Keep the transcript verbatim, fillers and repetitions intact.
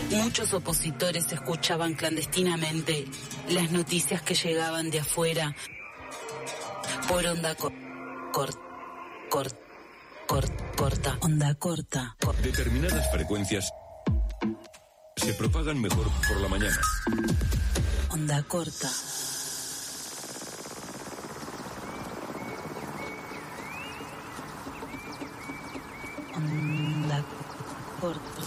Muchos opositores escuchaban clandestinamente las noticias que llegaban de afuera por onda co- cor- cor- cor- corta. Onda corta. Cor- Determinadas frecuencias se propagan mejor por la mañana. Onda corta. Onda corta.